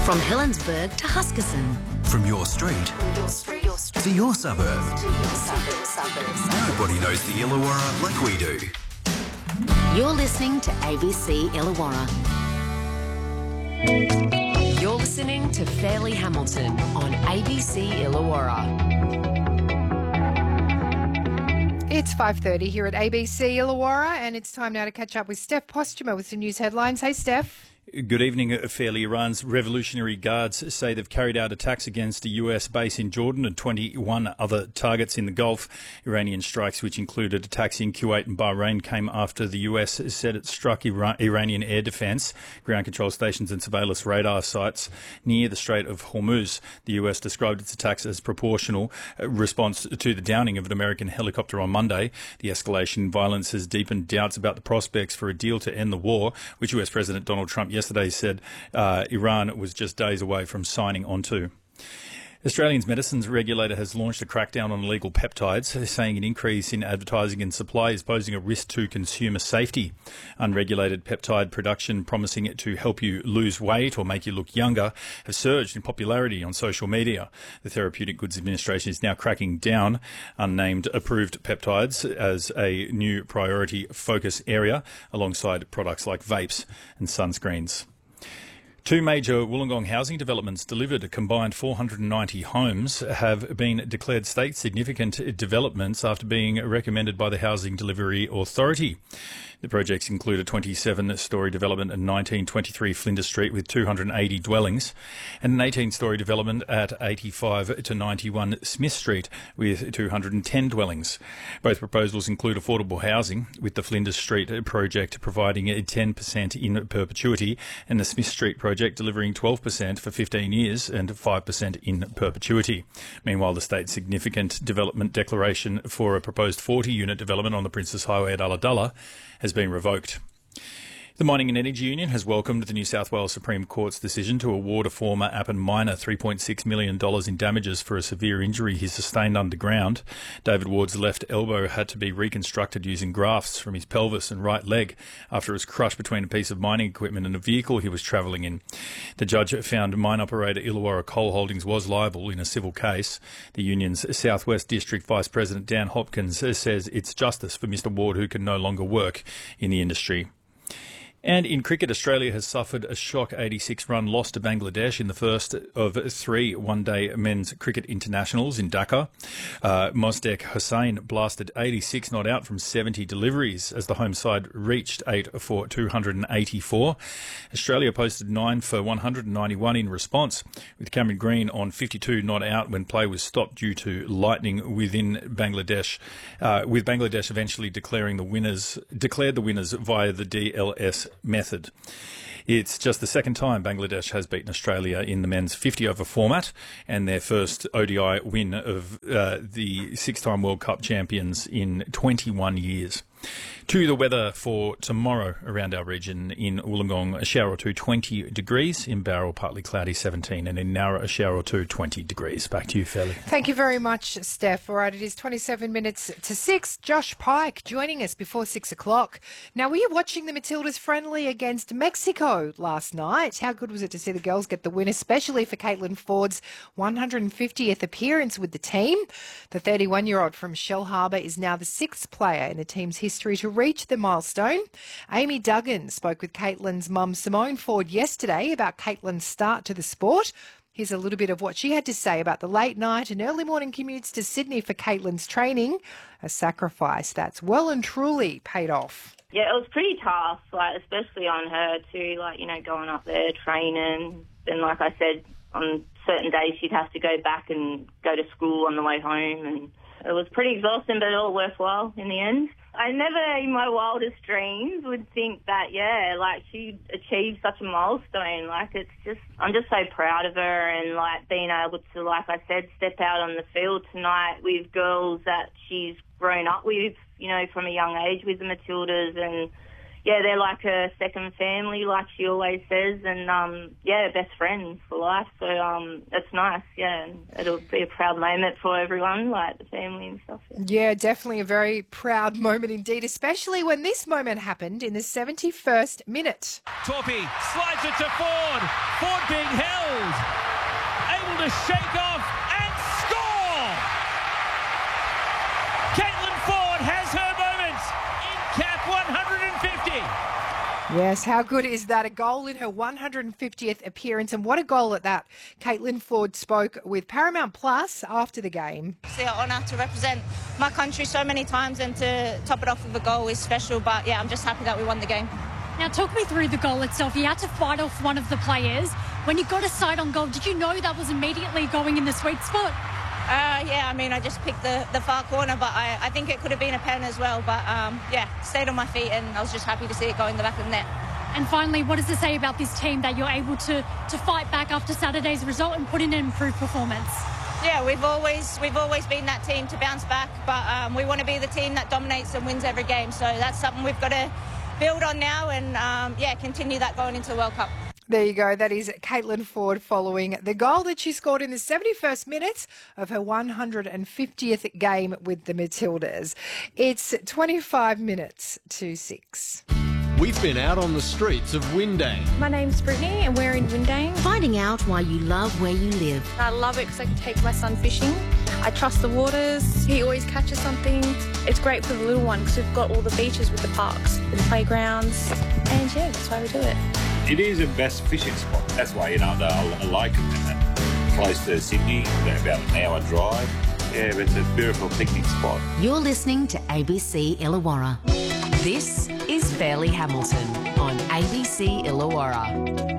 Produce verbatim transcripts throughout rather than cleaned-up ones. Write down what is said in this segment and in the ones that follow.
From Helensburgh to Huskisson. From your street, Your street, your street. to your suburb. To your suburb, suburb. Nobody knows the Illawarra like we do. You're listening to A B C Illawarra. You're listening to Fairleigh Hamilton on A B C Illawarra. It's five thirty here at A B C Illawarra, and it's time now to catch up with Steph Postuma with some news headlines. Hey, Steph. Good evening, Fairleigh. Iran's Revolutionary Guards say they've carried out attacks against a U S base in Jordan and twenty-one other targets in the Gulf. Iranian strikes, which included attacks in Kuwait and Bahrain, came after the U S said it struck Iran- Iranian air defence, ground control stations and surveillance radar sites near the Strait of Hormuz. The U S described its attacks as proportional response to the downing of an American helicopter on Monday. The escalation in violence has deepened doubts about the prospects for a deal to end the war, which U S President Donald Trump yesterday said uh, Iran was just days away from signing onto. Australia's medicines regulator has launched a crackdown on illegal peptides, saying an increase in advertising and supply is posing a risk to consumer safety. Unregulated peptide production, promising it to help you lose weight or make you look younger, has surged in popularity on social media. The Therapeutic Goods Administration is now cracking down unnamed approved peptides as a new priority focus area, alongside products like vapes and sunscreens. Two major Wollongong housing developments delivered a combined four hundred ninety homes have been declared state-significant developments after being recommended by the Housing Delivery Authority. The projects include a twenty-seven-storey development at nineteen twenty-three Flinders Street with two hundred eighty dwellings and an eighteen-storey development at eighty-five to ninety-one Smith Street with two hundred ten dwellings. Both proposals include affordable housing, with the Flinders Street project providing a ten percent in perpetuity and the Smith Street project delivering twelve percent for fifteen years and five percent in perpetuity. Meanwhile, the state's significant development declaration for a proposed forty-unit development on the Princes Highway at Ulladulla has been revoked. The Mining and Energy Union has welcomed the New South Wales Supreme Court's decision to award a former Appin miner three point six million dollars in damages for a severe injury he sustained underground. David Ward's left elbow had to be reconstructed using grafts from his pelvis and right leg after it was crushed between a piece of mining equipment and a vehicle he was travelling in. The judge found mine operator Illawarra Coal Holdings was liable in a civil case. The union's Southwest District Vice President Dan Hopkins says it's justice for Mister Ward, who can no longer work in the industry. And in cricket, Australia has suffered a shock eighty-six run loss to Bangladesh in the first of three one-day men's cricket internationals in Dhaka. Uh, Mosdek Hussain blasted eighty-six not out from seventy deliveries as the home side reached eight for two hundred eighty-four. Australia posted nine for one hundred ninety-one in response, with Cameron Green on fifty-two not out when play was stopped due to lightning within Bangladesh, uh, with Bangladesh eventually declaring the winners, declared the winners via the D L S method. It's just the second time Bangladesh has beaten Australia in the men's fifty over format, and their first O D I win of uh, the six-time World Cup champions in twenty-one years. To the weather for tomorrow around our region: in Wollongong, a shower or two, twenty degrees; in Bowral, partly cloudy, seventeen; and in Nowra, a shower or two, twenty degrees. Back to you, Fairleigh. Thank you very much, Steph. All right, it is twenty-seven minutes to six. Josh Pike joining us before six o'clock. Now, were you watching the Matildas friendly against Mexico last night? How good was it to see the girls get the win, especially for Caitlin Ford's one hundred fiftieth appearance with the team? The thirty-one-year-old from Shellharbour is now the sixth player in the team's history to reach the milestone. Amy Duggan spoke with Caitlin's mum, Simone Ford, yesterday about Caitlin's start to the sport. Here's a little bit of what she had to say about the late night and early morning commutes to Sydney for Caitlin's training, a sacrifice that's well and truly paid off. Yeah, it was pretty tough, like especially on her too, like, you know, going up there, training, and like I said, on certain days she'd have to go back and go to school on the way home, and it was pretty exhausting, but all worthwhile in the end. I never in my wildest dreams would think that, yeah, like she achieved such a milestone. Like it's just, I'm just so proud of her, and like being able to, like I said, step out on the field tonight with girls that she's grown up with, you know, from a young age with the Matildas, and, yeah, they're like a second family, like she always says, and um, yeah, best friends for life. So um, it's nice, yeah, and it'll be a proud moment for everyone, like the family and stuff. Yeah, Yeah, definitely a very proud moment indeed, especially when this moment happened in the seventy-first minute. Torpy slides it to Ford. Ford being held. Able to shake off and score! Caitlin Ford has her moment in cap one hundred fifty. Yes, how good is that? A goal in her one hundred fiftieth appearance, and what a goal at that. Caitlin Ford spoke with Paramount Plus after the game. It's an honour to represent my country so many times, and to top it off with a goal is special, but yeah, I'm just happy that we won the game. Now, talk me through the goal itself. You had to fight off one of the players. When you got a sight on goal, did you know that was immediately going in the sweet spot? Uh, yeah, I mean, I just picked the, the far corner, but I, I think it could have been a pen as well. But um, yeah, stayed on my feet, and I was just happy to see it go in the back of the net. And finally, what does it say about this team that you're able to, to fight back after Saturday's result and put in an improved performance? Yeah, we've always we've always been that team to bounce back, but um, we want to be the team that dominates and wins every game. So that's something we've got to build on now, and um, yeah, continue that going into the World Cup. There you go. That is Caitlin Ford following the goal that she scored in the seventy-first minute of her one hundred fiftieth game with the Matildas. It's twenty-five minutes to six. We've been out on the streets of Windang. My name's Brittany and we're in Windang. Finding out why you love where you live. I love it because I can take my son fishing. I trust the waters. He always catches something. It's great for the little one because we've got all the beaches with the parks and playgrounds. And yeah, that's why we do it. It is a best fishing spot. That's why, you know, I, I like it. And close to Sydney, about an hour drive. Yeah, but it's a beautiful picnic spot. You're listening to A B C Illawarra. This is Fairleigh Hamilton on A B C Illawarra.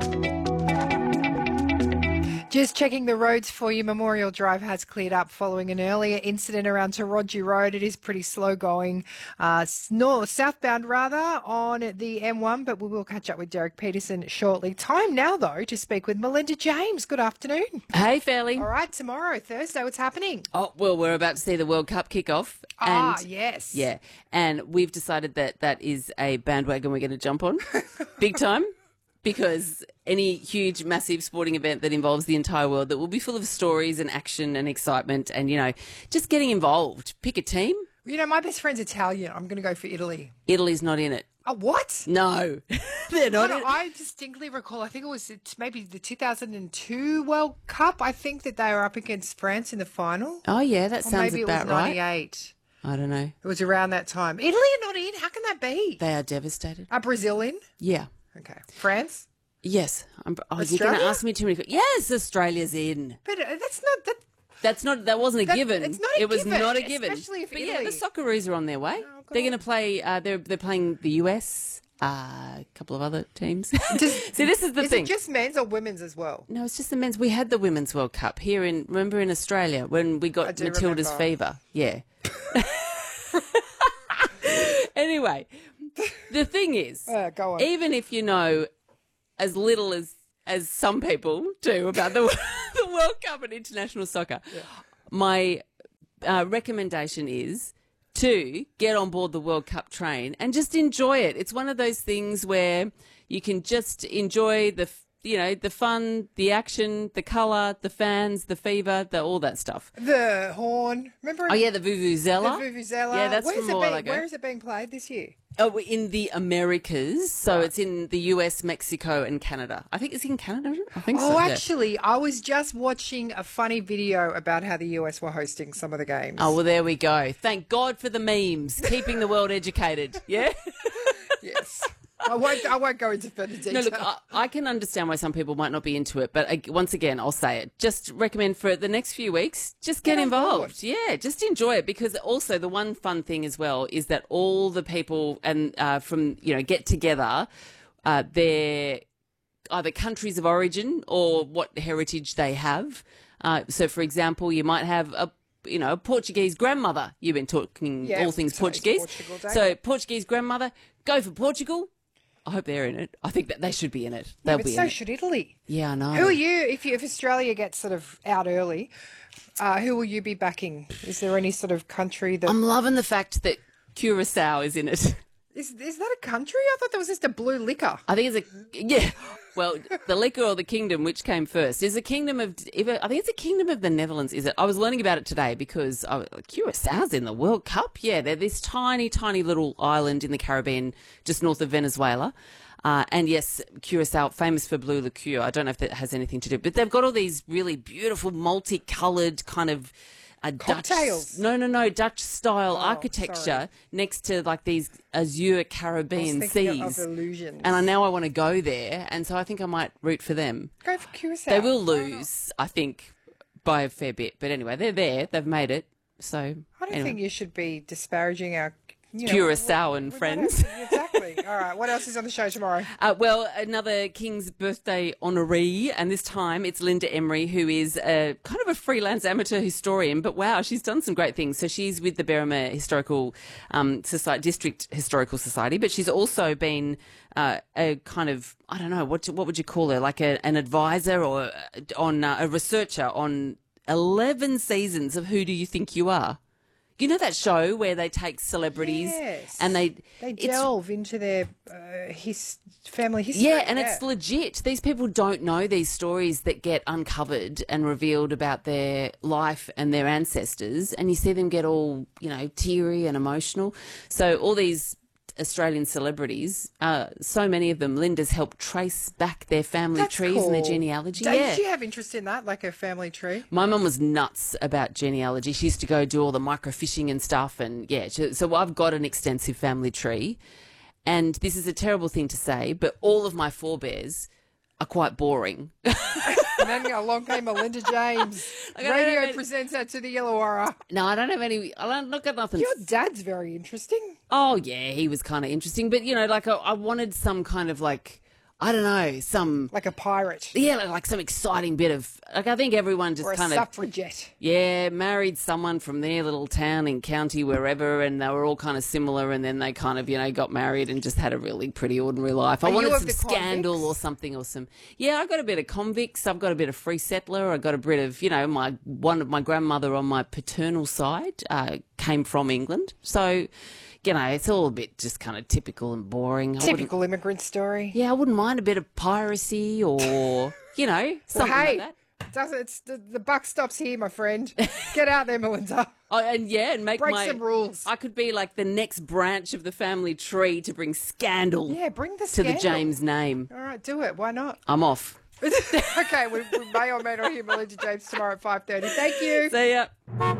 Just checking the roads for you. Memorial Drive has cleared up following an earlier incident around Tarodji Road. It is pretty slow going, uh, north, southbound rather, on the M one, but we will catch up with Derek Peterson shortly. Time now, though, to speak with Melinda James. Good afternoon. Hey, Fairleigh. All right, tomorrow, Thursday, what's happening? Oh, well, we're about to see the World Cup kick off. Ah, and, yes. Yeah, and we've decided that that is a bandwagon we're going to jump on big time. Because any huge, massive sporting event that involves the entire world, that will be full of stories and action and excitement and, you know, just getting involved. Pick a team. You know, my best friend's Italian. I'm going to go for Italy. Italy's not in it. Oh, what? No, they're not no, in it. I distinctly recall, I think it was maybe the two thousand two World Cup. I think that they were up against France in the final. Oh, yeah, that or sounds maybe about it was right. ninety-eight. I don't know. It was around that time. Italy are not in? How can that be? They are devastated. Are Brazil in? Yeah. Okay. France? Yes. I'm, oh, you're going to ask me too many questions. Yes, Australia's in. But uh, that's not... That, That's not. That wasn't a that, given. It's not a it was given, not a given. Especially if but Italy... yeah, the Socceroos are on their way. Oh, they're going to play. Uh, they're they're playing the U S. Uh, a couple of other teams. Just, See, this is the is thing. Is it just men's or women's as well? No, it's just the men's. We had the Women's World Cup here in. Remember in Australia when we got Matilda's remember. fever. Yeah. Anyway, the thing is, uh, go on. even if you know as little as as some people do about the the World Cup and international soccer, yeah. my uh, recommendation is to get on board the World Cup train and just enjoy it. It's one of those things where you can just enjoy the, you know, the fun, the action, the colour, the fans, the fever, the all that stuff. The horn. Remember? Oh, yeah, the Vuvuzela. The Vuvuzela. Yeah, that's Where's from it a while being, ago. Where is it being played this year? Oh, in the Americas. So Right. it's in the U S, Mexico and Canada. I think it's in Canada. I think Oh, so. yeah. actually, I was just watching a funny video about how the U S were hosting some of the games. Oh, well, there we go. Thank God for the memes, keeping the world educated. Yeah? Yes. I won't, I won't go into further detail. No, look, I, I can understand why some people might not be into it, but uh, once again, I'll say it. Just recommend for the next few weeks, just get, Get on involved. board. Yeah, just enjoy it, because also the one fun thing as well is that all the people and uh, from, you know, get together, uh, their either countries of origin or what heritage they have. Uh, so, for example, you might have a you know, a Portuguese grandmother. You've been talking Yeah, all things today's Portuguese. Portugal Day. So Portuguese grandmother, go for Portugal. I hope they're in it. I think that they should be in it. They'll Yeah, but be so in it. should Italy. Yeah, I know. Who are you, if you, if Australia gets sort of out early, uh, who will you be backing? Is there any sort of country that... I'm loving the fact that Curacao is in it. Is is that a country? I thought that was just a blue liquor. I think it's a yeah. Well, the liquor or the kingdom, which came first? Is the kingdom of? I think it's a kingdom of the Netherlands. Is it? I was learning about it today because uh, Curaçao's in the World Cup. Yeah, they're this tiny, tiny little island in the Caribbean, just north of Venezuela. Uh, and yes, Curaçao, famous for blue liqueur. I don't know if that has anything to do, but they've got all these really beautiful, multicoloured kind of. A Cocktails. Dutch, no, no, no, Dutch style Oh, architecture sorry. next to like these azure Caribbean I was thinking seas. of illusions. And I now I want to go there, and so I think I might root for them. Go for Curaçao. They will lose, I think, by a fair bit. But anyway, they're there. They've made it. So I don't anyway. think you should be disparaging our you know, Curaçaoan we- we friends. don't have to- Exactly. All right. What else is on the show tomorrow? Uh, well, another King's Birthday honoree, and this time it's Linda Emery, who is a, kind of a freelance amateur historian, but wow, she's done some great things. So she's with the Berrima Historical um, Society, District Historical Society, but she's also been uh, a kind of, I don't know, what what would you call her, like a, an advisor or uh, on uh, a researcher on eleven seasons of Who Do You Think You Are? You know that show where they take celebrities Yes. and they They it's- delve into their uh, his family history. Yeah, and it's legit. These people don't know these stories that get uncovered and revealed about their life and their ancestors, and you see them get all, you know, teary and emotional. So all these Australian celebrities, uh, so many of them, Linda's helped trace back their family That's trees and their cool. genealogy. Did yeah. she have interest in that, like a family tree? My mum was nuts about genealogy. She used to go do all the microfishing and stuff. And yeah, so so I've got an extensive family tree. And this is a terrible thing to say, but all of my forebears are quite boring. And then along came Melinda James, I don't radio know. presenter to the Illawarra. No, I don't have any. I don't look at nothing. Your dad's very interesting. Oh yeah, he was kind of interesting, but you know, like I, I wanted some kind of like, I don't know, some like a pirate. Yeah, like, like some exciting bit of like I think everyone just Or a kind of suffragette. yeah married someone from their little town in county wherever, and they were all kind of similar, and then they kind of you know got married and just had a really pretty ordinary life. I Are you wanted of some the scandal convicts? or something or some yeah. I got a bit of convicts. I've got a bit of free settler. I got a bit of you know my one of my grandmother on my paternal side uh, came from England, so. You know, it's all a bit just kind of typical and boring. I wouldn't- Typical immigrant story. Yeah, I wouldn't mind a bit of piracy or, you know, Well, something hey, like that. does it's the, the buck stops here, my friend. Get out there, Melinda. Oh, and yeah, and make Break my some rules. I could be like the next branch of the family tree to bring scandal Yeah, bring the to scandal. the James name. All right, do it. Why not? I'm off. Okay, we, we may or may not hear Melinda James tomorrow at five thirty. Thank you. See ya.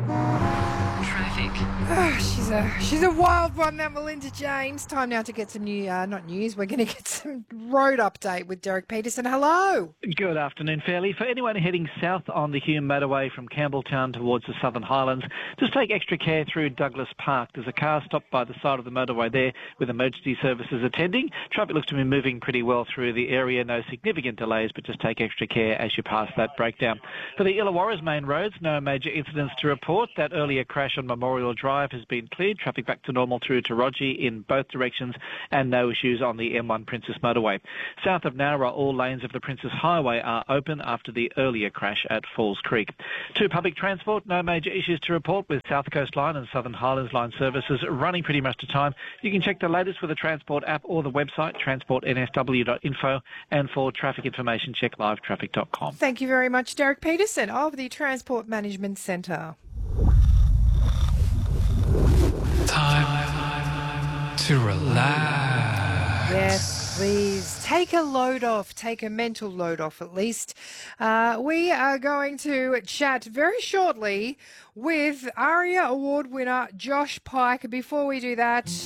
Traffic. Ah, she's a she's a wild one, that Melinda James. Time now to get some new, uh, not news. We're going to get some road update with Derek Peterson. Hello. Good afternoon, Fairley. For anyone heading south on the Hume motorway from Campbelltown towards the Southern Highlands, just take extra care through Douglas Park. There's a car stopped by the side of the motorway there with emergency services attending. Traffic looks to be moving pretty well through the area. No significant delays, but just take extra care as you pass that breakdown. For the Illawarra's main roads, no major incidents to report. That earlier crash on Memorial Drive has been cleared. Traffic back to normal through to Rogie in both directions, and no issues on the M one Princess motorway. South of Nowra, all lanes of the Princess Highway are open after the earlier crash at Falls Creek. To public transport, no major issues to report with South Coast Line and Southern Highlands Line services running pretty much to time. You can check the latest with the Transport app or the website transport n s w dot info, and for traffic information check live traffic dot com. Thank you very much, Derek Peterson of the Transport Management Centre. Time to relax. Yes, please. Take a load off. Take a mental load off, at least. Uh, we are going to chat very shortly with ARIA Award winner Josh Pike. Before we do that,